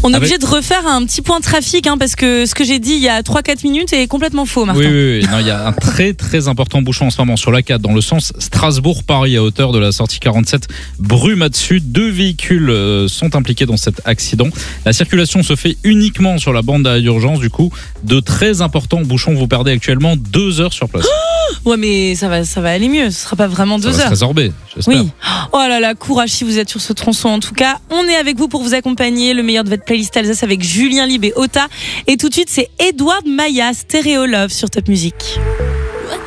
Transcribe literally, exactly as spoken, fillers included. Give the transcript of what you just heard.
On est Avec... obligé de refaire un petit point trafic hein, parce que ce que j'ai dit il y a trois quatre minutes est complètement faux, Martin. Oui, oui, oui. Non, il y a un très très important bouchon en ce moment sur l'A quatre dans le sens Strasbourg-Paris à hauteur de la sortie quarante-sept Brumatsu. Deux véhicules euh, sont impliqués dans cet accident. La circulation se fait uniquement sur la bande d'arrêt d'urgence. Du coup, de très importants bouchons. Vous perdez actuellement deux heures sur place. Oh ouais, mais ça va, ça va aller mieux. Ce sera pas vraiment deux ça va heures. se résorber, j'espère. Oui. Oh là là, courage si vous êtes sur ce tronçon. En tout cas, on est avec vous pour vous accompagner. Le meilleur de votre playlist Alsace avec Julien Lib et Ota. Et tout de suite, c'est Edward Maya, Stéréo Love sur Top Music.